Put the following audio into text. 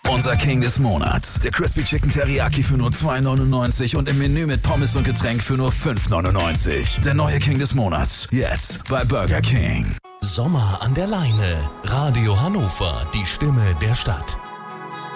Unser King des Monats. Der Crispy Chicken Teriyaki für nur $2,99 und im Menü mit Pommes und Getränk für nur $5,99. Der neue King des Monats. Jetzt bei Burger King. Sommer an der Leine. Radio Hannover, die Stimme der Stadt.